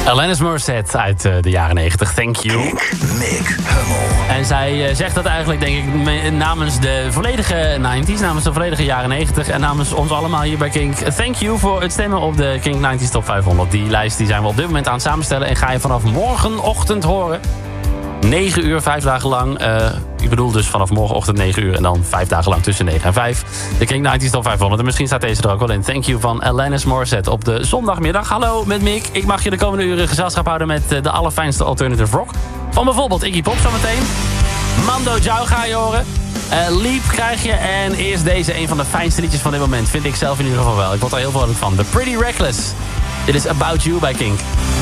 Alanis Morissette uit de jaren 90. Thank you. Mick Hummel. En zij zegt dat eigenlijk, denk ik, namens de volledige 90s, namens de volledige jaren 90 en namens ons allemaal hier bij Kink. Thank you voor het stemmen op de Kink 90s Top 500. Die lijst die zijn we op dit moment aan het samenstellen en ga je vanaf morgenochtend horen. 9 uur, 5 dagen lang. Ik bedoel dus vanaf morgenochtend 9 uur en dan 5 dagen lang tussen 9 en 5. De Kink 90s Top 500. En misschien staat deze er ook wel in. Thank you van Alanis Morissette op de zondagmiddag. Hallo met Mick. Ik mag je de komende uren gezelschap houden met de allerfijnste alternative rock. Van bijvoorbeeld Iggy Pop zometeen. Mando Diao ga je horen. Leap krijg je. En eerst deze, een van de fijnste liedjes van dit moment. Vind ik zelf in ieder geval wel. Ik word er heel vrolijk van. The Pretty Reckless. Dit is About You bij Kink.